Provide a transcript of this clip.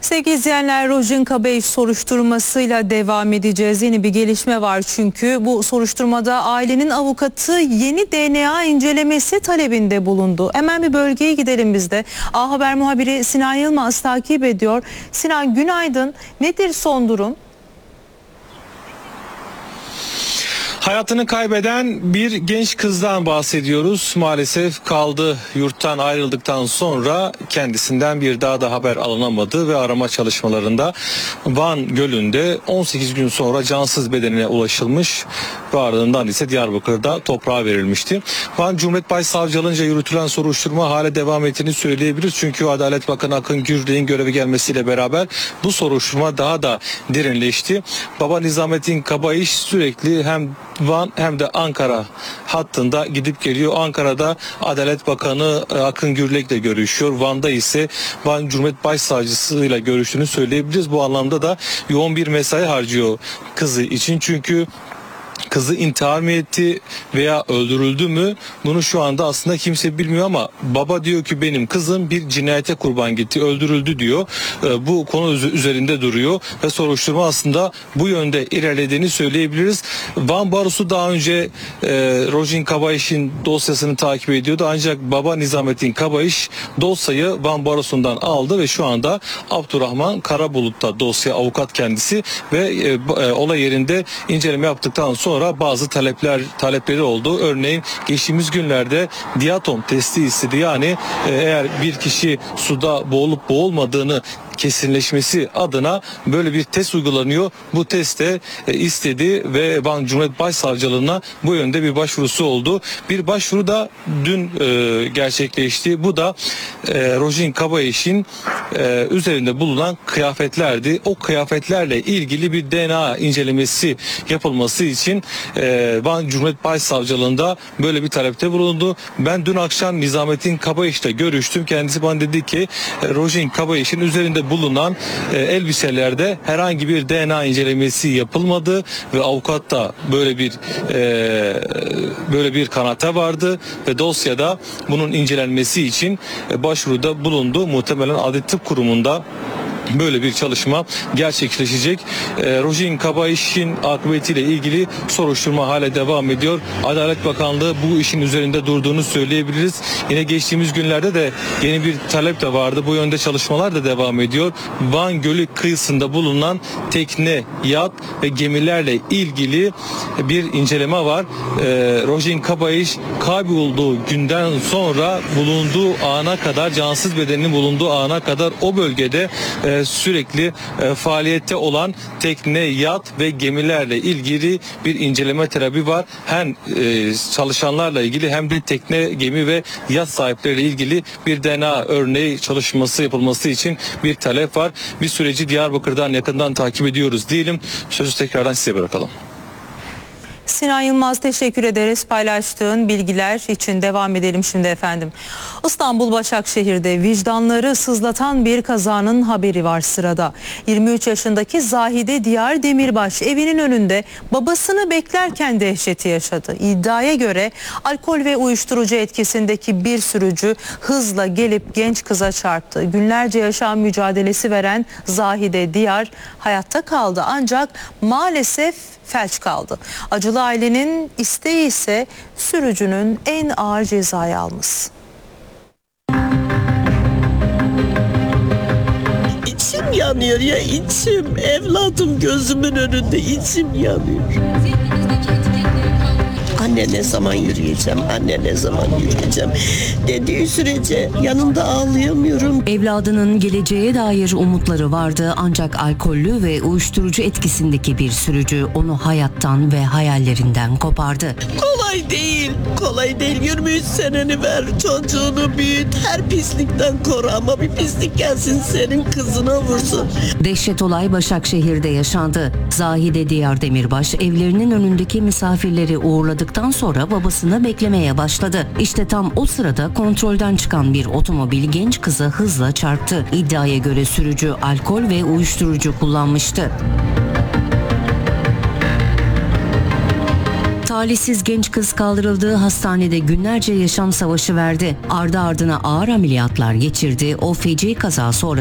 Sevgili izleyenler, Rojin Kabayiş soruşturmasıyla devam edeceğiz. Yeni bir gelişme var çünkü bu soruşturmada ailenin avukatı yeni DNA incelemesi talebinde bulundu. Hemen bir bölgeye gidelim biz de. A Haber muhabiri Sinan Yılmaz takip ediyor. Sinan, günaydın. Nedir son durum? Hayatını kaybeden bir genç kızdan bahsediyoruz. Maalesef kaldı, yurttan ayrıldıktan sonra kendisinden bir daha da haber alınamadı ve arama çalışmalarında Van Gölü'nde 18 gün sonra cansız bedenine ulaşılmış ve ardından ise Diyarbakır'da toprağa verilmişti. Van Cumhuriyet Başsavcılığınca yürütülen soruşturma hala devam ettiğini söyleyebiliriz. Çünkü Adalet Bakanı Akın Gürlek'in göreve gelmesiyle beraber bu soruşturma daha da derinleşti. Baba Nizamettin Kabayiş sürekli hem Van hem de Ankara hattında gidip geliyor. Ankara'da Adalet Bakanı Akın Gürlek'le görüşüyor. Van'da ise Van Cumhuriyet Başsavcısıyla görüştüğünü söyleyebiliriz. Bu anlamda da yoğun bir mesai harcıyor kızı için. Çünkü kızı intihar mı etti veya öldürüldü mü? Bunu şu anda aslında kimse bilmiyor ama baba diyor ki benim kızım bir cinayete kurban gitti, öldürüldü diyor. Bu konu üzerinde duruyor ve soruşturma aslında bu yönde ilerlediğini söyleyebiliriz. Van Barosu daha önce Rojin Kabayiş'in dosyasını takip ediyordu. Ancak baba Nizamettin Kabayiş dosyayı Van Barosu'ndan aldı ve şu anda Abdurrahman Karabulut'ta dosya avukat kendisi ve olay yerinde inceleme yaptıktan sonra bazı talepleri oldu. Örneğin geçtiğimiz günlerde diatom testi istedi. Yani eğer bir kişi suda boğulup boğulmadığını kesinleşmesi adına böyle bir test uygulanıyor. Bu teste istedi ve Van Cumhuriyet Başsavcılığına bu yönde bir başvurusu oldu. Bir başvuru da dün gerçekleşti. Bu da Rojin Kabayiş'in üzerinde bulunan kıyafetlerdi. O kıyafetlerle ilgili bir DNA incelemesi yapılması için Van Cumhuriyet Başsavcılığında böyle bir talepte bulundu. Ben dün akşam Nizamettin Kabayiş'le görüştüm. Kendisi bana dedi ki Rojin Kabayiş'in üzerinde bulunan elbiselerde herhangi bir DNA incelemesi yapılmadı ve avukat da böyle bir kanaate vardı ve dosyada bunun incelenmesi için başvuruda bulundu. Muhtemelen Adli Tıp Kurumu'nda böyle bir çalışma gerçekleşecek. Rojin Kabayiş'in akıbetiyle ilgili soruşturma hala devam ediyor. Adalet Bakanlığı bu işin üzerinde durduğunu söyleyebiliriz. Yine geçtiğimiz günlerde de yeni bir talep de vardı. Bu yönde çalışmalar da devam ediyor. Van Gölü kıyısında bulunan tekne, yat ve gemilerle ilgili bir inceleme var. Rojin Kabayiş kaybolduğu günden sonra bulunduğu ana kadar, cansız bedeninin bulunduğu ana kadar o bölgede sürekli faaliyette olan tekne, yat ve gemilerle ilgili bir inceleme talebi var. Hem çalışanlarla ilgili hem de tekne, gemi ve yat sahipleriyle ilgili bir DNA örneği çalışması yapılması için bir talep var. Bir süreci Diyarbakır'dan yakından takip ediyoruz diyelim. Sözü tekrardan size bırakalım. Sinan Yılmaz, teşekkür ederiz paylaştığın bilgiler için. Devam edelim şimdi efendim. İstanbul Başakşehir'de vicdanları sızlatan bir kazanın haberi var sırada. 23 yaşındaki Zahide Diyar Demirbaş evinin önünde babasını beklerken dehşeti yaşadı. İddiaya göre alkol ve uyuşturucu etkisindeki bir sürücü hızla gelip genç kıza çarptı. Günlerce yaşam mücadelesi veren Zahide Diyar hayatta kaldı ancak maalesef felç kaldı. Acılı ailenin isteği ise sürücünün en ağır cezayı alması. İçim yanıyor ya, içim. Evladım gözümün önünde, içim yanıyor. Anne ne zaman yürüyeceğim, anne ne zaman yürüyeceğim dediği sürece yanında ağlayamıyorum. Evladının geleceğe dair umutları vardı ancak alkollü ve uyuşturucu etkisindeki bir sürücü onu hayattan ve hayallerinden kopardı. Kolay değil. 23 seneni ver, çocuğunu büyüt, her pislikten koru ama bir pislik gelsin senin kızına vursun. Dehşet olay Başakşehir'de yaşandı. Zahide Diyar Demirbaş evlerinin önündeki misafirleri uğurladıktan sonra babasını beklemeye başladı. İşte tam o sırada kontrolden çıkan bir otomobil genç kıza hızla çarptı. İddiaya göre sürücü alkol ve uyuşturucu kullanmıştı. Talihsiz genç kız kaldırıldığı hastanede günlerce yaşam savaşı verdi. Ardı ardına ağır ameliyatlar geçirdi. O feci kaza sonrası